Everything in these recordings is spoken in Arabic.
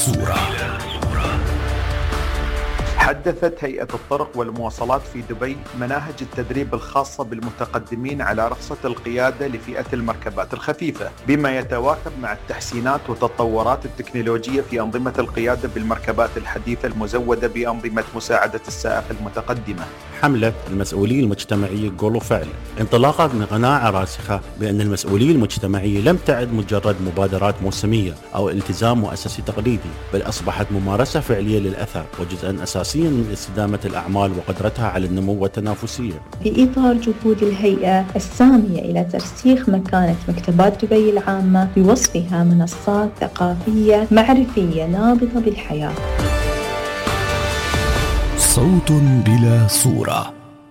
صورة. حدثت هيئة الطرق والمواصلات في دبي مناهج التدريب الخاصة بالمتقدمين على رخصة القيادة لفئة المركبات الخفيفة، بما يتواكب مع التحسينات والتطورات التكنولوجية في أنظمة القيادة بالمركبات الحديثة المزودة بأنظمة مساعدة السائق المتقدمة. حملة المسؤولية المجتمعية قول وفعل انطلاقا من قناعة راسخة بأن المسؤولية المجتمعية لم تعد مجرد مبادرات موسمية أو التزام مؤسسي تقليدي، بل أصبحت ممارسة فعلية للأثر وجزءا أساسيا من استدامة الأعمال وقدرتها على النمو والتنافسية. في إطار جهود الهيئة السامية إلى ترسيخ مكانة مكتبات دبي العامة بوصفها منصات ثقافية معرفية نابضة بالحياة. صوت بلا صورة.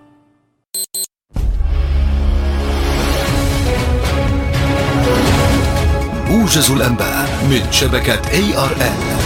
موجز الأنباء من شبكة ARN.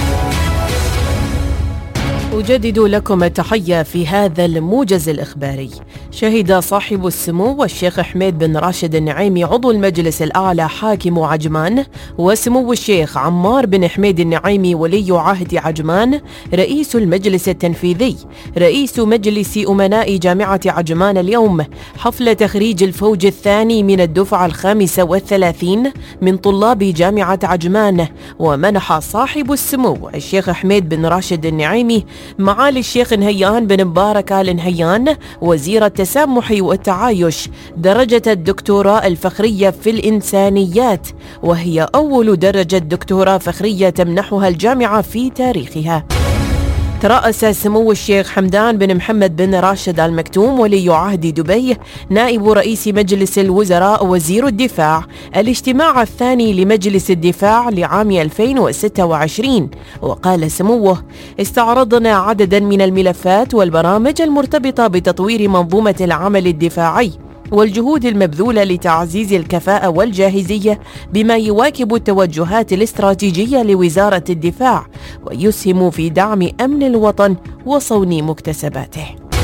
أجدد لكم التحية في هذا الموجز الإخباري. شهد صاحب السمو والشيخ حميد بن راشد النعيمي عضو المجلس الأعلى حاكم عجمان، وسمو الشيخ عمار بن حميد النعيمي ولي عهد عجمان رئيس المجلس التنفيذي رئيس مجلس أمناء جامعة عجمان اليوم حفل تخريج الفوج الثاني من الدفعة 35 من طلاب جامعة عجمان. ومنح صاحب السمو الشيخ حميد بن راشد النعيمي معالي الشيخ نهيان بن مبارك آل نهيان وزير التسامح والتعايش درجة الدكتوراه الفخرية في الإنسانيات، وهي أول درجة دكتوراه فخرية تمنحها الجامعة في تاريخها. ترأس سمو الشيخ حمدان بن محمد بن راشد آل مكتوم ولي عهد دبي نائب رئيس مجلس الوزراء وزير الدفاع الاجتماع الثاني لمجلس الدفاع لعام 2026. وقال سموه: استعرضنا عددا من الملفات والبرامج المرتبطة بتطوير منظومة العمل الدفاعي والجهود المبذولة لتعزيز الكفاءة والجاهزية بما يواكب التوجهات الاستراتيجية لوزارة الدفاع ويسهم في دعم أمن الوطن وصون مكتسباته.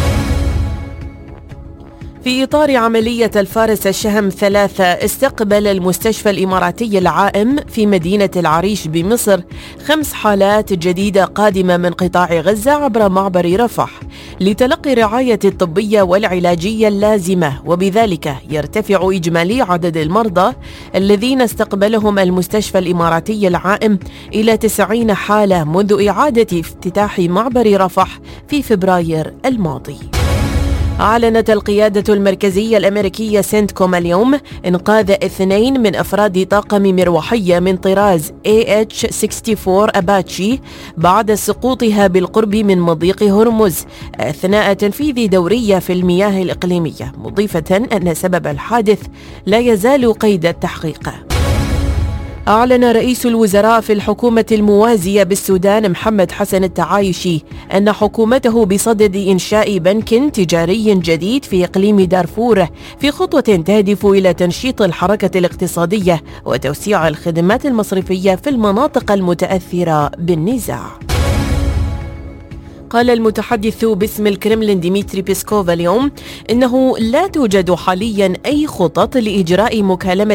في إطار عملية الفارس الشهم 3 استقبل المستشفى الإماراتي العائم في مدينة العريش بمصر 5 حالات جديدة قادمة من قطاع غزة عبر معبر رفح لتلقي الرعاية الطبية والعلاجية اللازمة، وبذلك يرتفع إجمالي عدد المرضى الذين استقبلهم المستشفى الإماراتي العائم إلى 90 حالة منذ إعادة افتتاح معبر رفح في فبراير الماضي. أعلنت القيادة المركزية الأمريكية سنتكوم اليوم إنقاذ 2 من أفراد طاقم مروحية من طراز AH-64 أباتشي بعد سقوطها بالقرب من مضيق هرمز أثناء تنفيذ دورية في المياه الإقليمية، مضيفة أن سبب الحادث لا يزال قيد التحقيق. أعلن رئيس الوزراء في الحكومة الموازية بالسودان محمد حسن التعايشي أن حكومته بصدد إنشاء بنك تجاري جديد في إقليم دارفور في خطوة تهدف إلى تنشيط الحركة الاقتصادية وتوسيع الخدمات المصرفية في المناطق المتأثرة بالنزاع. قال المتحدث باسم الكرملين ديمتري بيسكوف اليوم إنه لا توجد حاليا أي خطط لإجراء مكالمة